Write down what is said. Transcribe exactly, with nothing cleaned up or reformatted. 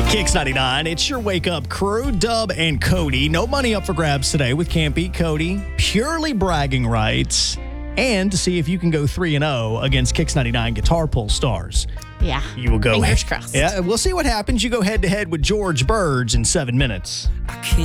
Kicks ninety-nine, it's your wake up crew, Dub and Cody. No money up for grabs today with Can't Beat Cody. Purely bragging rights. And to see if you can go three and oh against Kicks ninety-nine Guitar Pull Stars. Yeah. You will go Fingers head- crossed. Yeah, we'll see what happens. You go head to head with George Burge in seven minutes. I can't